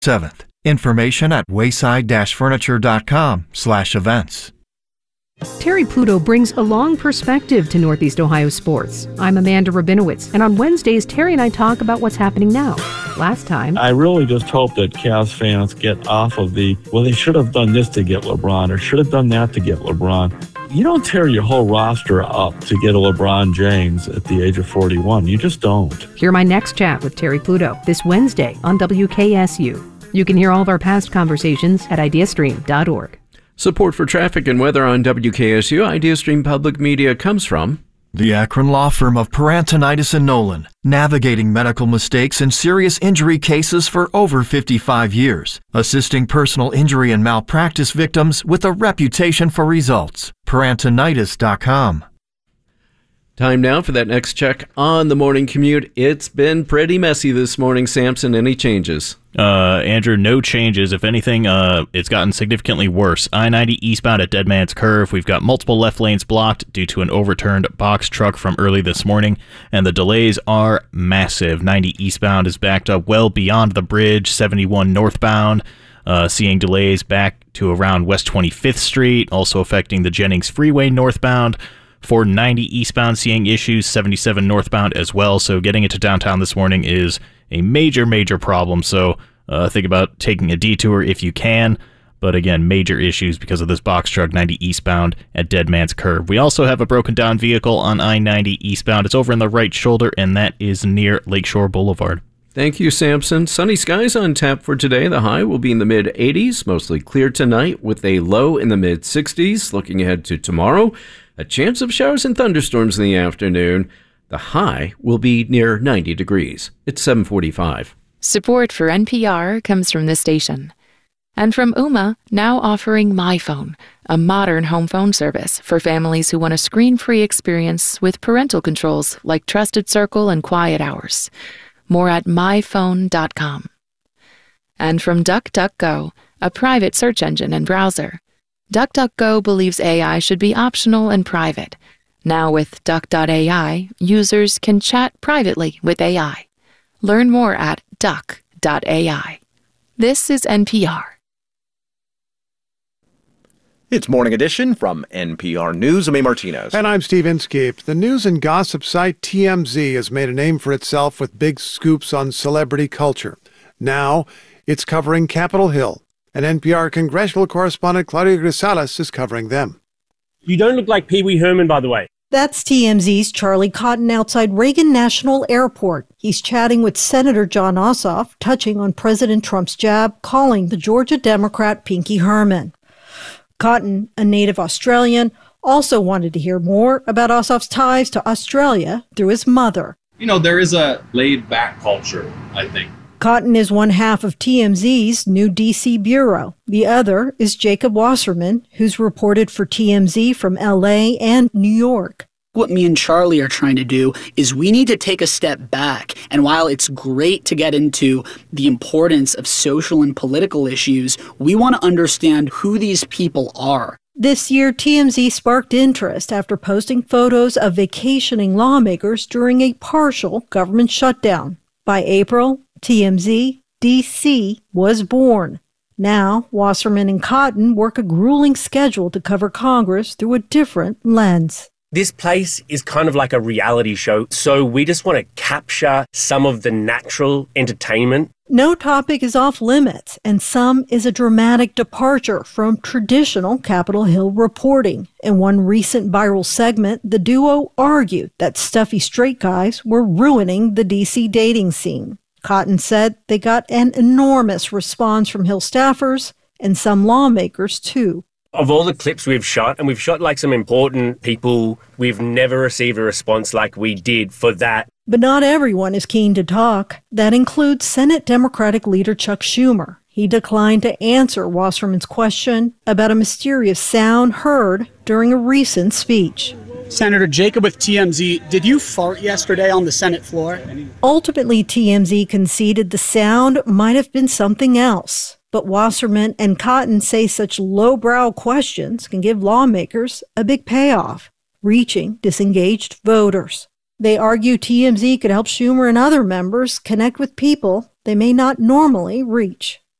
7th. Information at wayside-furniture.com/events. Terry Pluto brings a long perspective to Northeast Ohio sports. I'm Amanda Rabinowitz, and on Wednesdays, Terry and I talk about what's happening now. Last time, I really just hope that Cavs fans get off of they should have done this to get LeBron, or should have done that to get LeBron. You don't tear your whole roster up to get a LeBron James at the age of 41. You just don't. Hear my next chat with Terry Pluto this Wednesday on WKSU. You can hear all of our past conversations at ideastream.org. Support for traffic and weather on WKSU IdeaStream Public Media comes from the Akron law firm of Parantonitis and Nolan, navigating medical mistakes and serious injury cases for over 55 years, assisting personal injury and malpractice victims with a reputation for results. Parantonitis.com. Time now for that next check on the morning commute. It's been pretty messy this morning. Samson, any changes? Andrew, no changes. If anything, it's gotten significantly worse. I-90 eastbound at Dead Man's Curve. We've got multiple left lanes blocked due to an overturned box truck from early this morning, and the delays are massive. 90 eastbound is backed up well beyond the bridge. 71 northbound, seeing delays back to around West 25th Street, also affecting the Jennings Freeway northbound. 490 eastbound seeing issues, 77 northbound as well. So getting into downtown this morning is a major problem. So think about taking a detour if you can. But again, major issues because of this box truck 90 eastbound at Dead Man's Curve. We also have a broken down vehicle on I-90 eastbound. It's over in the right shoulder, and that is near Lakeshore Boulevard. Thank you, Samson. Sunny skies on tap for today. The high will be in the mid-80s, mostly clear tonight with a low in the mid-60s. Looking ahead to tomorrow, a chance of showers and thunderstorms in the afternoon. The high will be near 90 degrees. It's 7:45. Support for NPR comes from this station. And from Ooma, now offering MyPhone, a modern home phone service for families who want a screen-free experience with parental controls like Trusted Circle and Quiet Hours. More at myphone.com. And from DuckDuckGo, a private search engine and browser. DuckDuckGo believes AI should be optional and private. Now with Duck.ai, users can chat privately with AI. Learn more at duck.ai. This is NPR. It's Morning Edition from NPR News. I'm A. Martinez. And I'm Steve Inskeep. The news and gossip site TMZ has made a name for itself with big scoops on celebrity culture. Now, it's covering Capitol Hill. And NPR congressional correspondent Claudia Grisales is covering them. You don't look like Pee Wee Herman, by the way. That's TMZ's Charlie Cotton outside Reagan National Airport. He's chatting with Senator Jon Ossoff, touching on President Trump's jab, calling the Georgia Democrat Pinky Herman. Cotton, a native Australian, also wanted to hear more about Ossoff's ties to Australia through his mother. You know, there is a laid-back culture, I think. Cotton is one half of TMZ's new D.C. bureau. The other is Jacob Wasserman, who's reported for TMZ from L.A. and New York. What me and Charlie are trying to do is we need to take a step back. And while it's great to get into the importance of social and political issues, we want to understand who these people are. This year, TMZ sparked interest after posting photos of vacationing lawmakers during a partial government shutdown. By April, TMZ DC was born. Now, Wasserman and Cotton work a grueling schedule to cover Congress through a different lens. This place is kind of like a reality show, so we just want to capture some of the natural entertainment. No topic is off limits, and some is a dramatic departure from traditional Capitol Hill reporting. In one recent viral segment, the duo argued that stuffy straight guys were ruining the D.C. dating scene. Cotton said they got an enormous response from Hill staffers and some lawmakers, too. Of all the clips we've shot, and we've shot like some important people, we've never received a response like we did for that. But not everyone is keen to talk. That includes Senate Democratic leader Chuck Schumer. He declined to answer Wasserman's question about a mysterious sound heard during a recent speech. Senator Jacob with TMZ, did you fart yesterday on the Senate floor? Ultimately, TMZ conceded the sound might have been something else. But Wasserman and Cotton say such lowbrow questions can give lawmakers a big payoff, reaching disengaged voters. They argue TMZ could help Schumer and other members connect with people they may not normally reach.